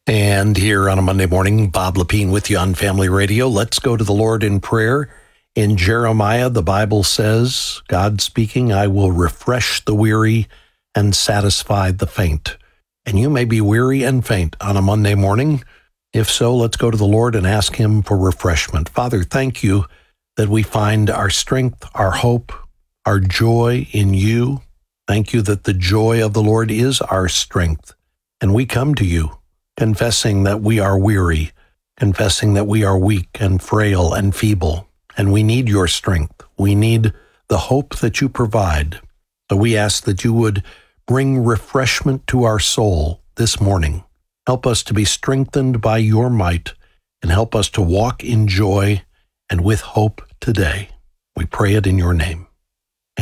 And here on a Monday morning, Bob Lepine with you on Family Radio. Let's go to the Lord in prayer. In Jeremiah, the Bible says, God speaking, I will refresh the weary and satisfy the faint. And you may be weary and faint on a Monday morning. If so, let's go to the Lord and ask Him for refreshment. Father, thank you that we find our strength, our hope, our joy in you. Thank you that the joy of the Lord is our strength. And we come to you, confessing that we are weary, confessing that we are weak and frail and feeble, and we need your strength. We need the hope that you provide. So we ask that you would bring refreshment to our soul this morning. Help us to be strengthened by your might, and help us to walk in joy and with hope today. We pray it in your name.